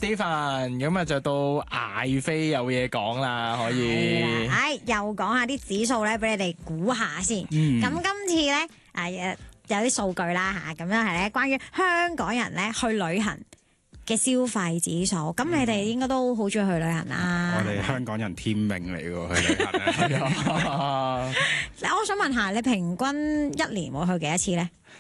Stephen，咁啊就到艾飛有嘢講啦，可以。 又講下啲指數咧，俾你哋估下先。咁今次咧有啲數據啦嚇，咁樣係咧關於香港人咧去旅行嘅消費指數。咁你哋應該都好中意去旅行啦。 我哋香港人天命嚟㗎，去旅行啊！ 我想問下，你平均一年會去幾多次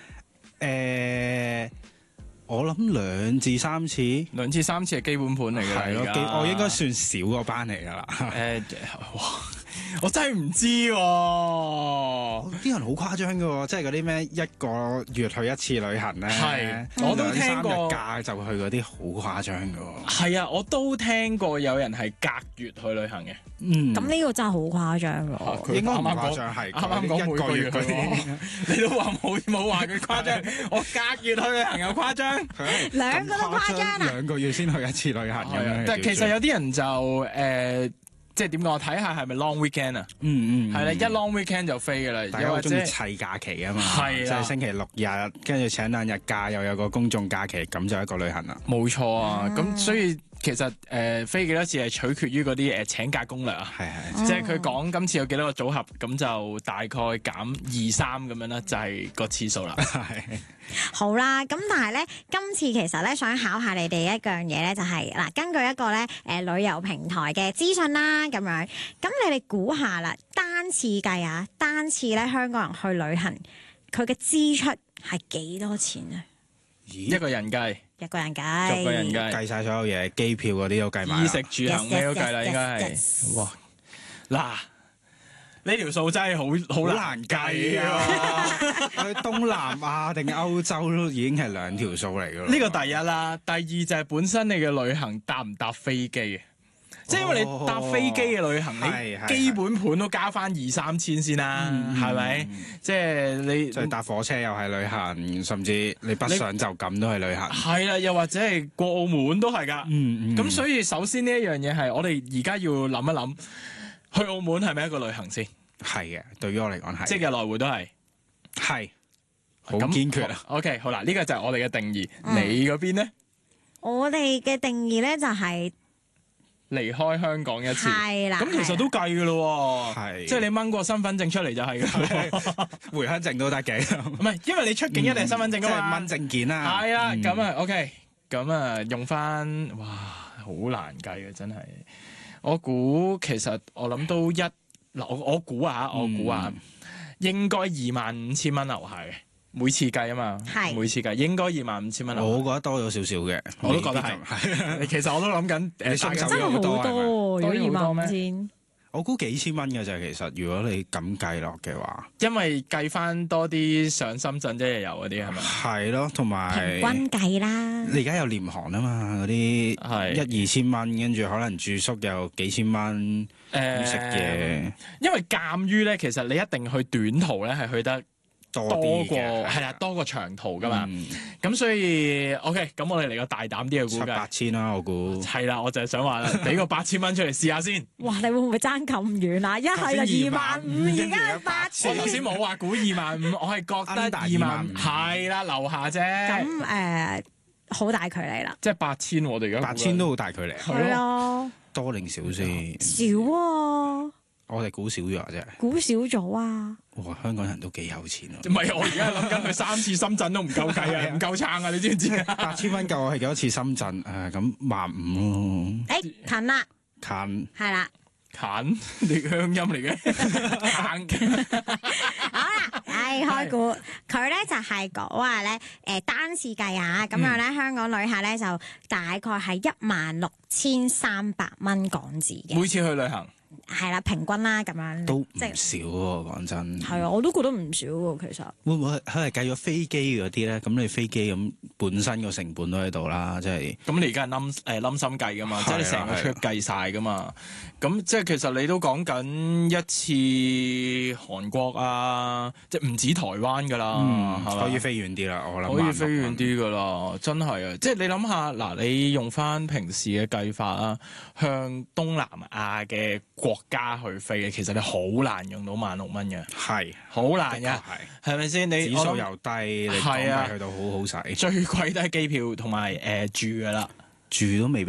咧？ 我諗2至3次 ，2至3次係基本盤嚟嘅， 係咯，我應該算少嗰班嚟㗎啦。 哇！我真係唔知喎， 啲人好誇張㗎喎，即係嗰啲咩一個月去一次旅行咧， 係我都聽過 2-3日假就去嗰啲好誇張㗎喎。 係啊，我都聽過有人係隔月去旅行嘅。 咁呢個真係好誇張㗎。 應該唔誇張，係啱啱講每個月嗰啲，你都話冇話佢誇張，我隔月去旅行又誇張， 兩個都誇張啊 ！2個月先去一次旅行咁樣。 但係其實有啲人就即係點講？我睇下係咪 long weekend 啊？係啦，一 long weekend 就飛㗎啦。 大家好中意砌假期啊嘛， 係即係星期6日，跟住請2日假，又有個公眾假期，咁就一個旅行啦。 冇錯啊！咁所以其實飛幾多次係取決於嗰啲請假攻略啊。 係即係佢講今次有幾多個組合，咁就大概減2-3咁樣啦，就係個次數啦。 好啦，咁但係咧，今次其實咧想考下你哋一樣嘢咧，就係嗱，根據一個咧旅遊平台嘅資訊啦，咁樣，咁你哋估下啦，單次計啊，單次咧香港人去旅行，佢嘅支出係幾多錢啊？ 一個人計， 一個人計， 逐個人計晒所有嘢，機票嗰啲都計埋， 衣食住行咩都計啦，應該係。哇！嗱。呢條數真係好難計啊！ 去東南亞定歐洲都已經係2條數嚟㗎啦。 呢個第一啦，第二就係本身你嘅旅行搭唔搭飛機嘅，即係因為你搭飛機嘅旅行，你基本盤都加翻2-3千先啦，係咪？即係你即係搭火車又係旅行，甚至你北上就咁都係旅行。 係啦，又或者係過澳門都係㗎。咁所以首先呢一樣嘢係我哋而家要諗一諗。去澳門係咪一個旅行先？ 係嘅，對於我嚟講係。 即日來回都係。 係。好堅決啊 ！OK， 好啦，呢個就係我哋嘅定義。你嗰邊呢？ 我哋嘅定義咧就係離開香港一次。 係啦。 咁其實都計㗎咯喎。 係。即係你掹個身份證出嚟就係㗎。 回鄉證都得嘅。 唔係，因為你出境一定係身份證㗎嘛。 即係掹證件啦。 係啦，咁啊 OK，咁啊用翻，哇，好難計嘅真係。我估其實我諗都我估下，應該25,000蚊樓下嘅，每次計啊嘛，每次計應該25,000蚊樓下。 我覺得多咗少少嘅， 我都覺得係。其實我都諗緊真係好多，如果25,000， 我估幾千蚊嘅啫。其實如果你咁計落嘅話， 因為計翻多啲上深圳一日遊嗰啲係咪？ 係咯，同埋平均計啦。 你而家有廉航啊嘛，嗰啲1-2千蚊，跟住可能住宿又幾千蚊，食嘢。因為鑑於咧，其實你一定去短途咧，係去得多過係啦，多過長途噶嘛。咁所以 OK， 咁我哋嚟個大膽啲嘅估計 7-8千啦，我估係啦，我就係想話啦，俾個8,000蚊出嚟試下先。 哇！你會唔會爭咁遠啊？一係就25,000，而家係8,000。 我頭先冇話估25,000，我係覺得25,000係啦，樓下啫。 咁好大距離啦。 即係8,000，我哋而家 8,000都好大距離。 係啊。 多定少先？ 少喎。 我哋估少咗啫。 估少咗啊！ 哇！香港人都幾有錢啊！ 唔係，我而家諗緊去3次深圳都唔夠計啊，唔夠撐啊！你知唔知啊 ？8,000蚊夠我去幾多次深圳？咁15,000咯。 近啦。 近。 係啦。 近，你鄉音嚟嘅。近。 好啦，開估佢咧就係講話咧，單次計啊，咁樣咧香港旅客咧就大概係16,300蚊港紙嘅。 每次去旅行。 係啦，平均啦咁樣都唔少喎，講真。 係啊，我都覺得唔少喎，其實。 會唔會佢係計咗飛機嗰啲咧？咁你飛機咁本身個成本都喺度啦，即係。 咁你而家係冧心計噶嘛？即係你成個 trip 計晒噶嘛？咁即係其實你都講緊一次韓國啊，即係唔止台灣噶啦，係嘛？ 可以飛遠啲啦，我諗。 可以飛遠啲噶啦，真係啊！即係你諗下，嗱，你用翻平時嘅計法啊，向東南亞嘅國家去飛嘅，其實你好難用到16,000蚊嘅， 係好難嘅，係咪先？你指數又低，你港幣去到好好使， 最貴都係機票同埋住噶啦， 住都未必。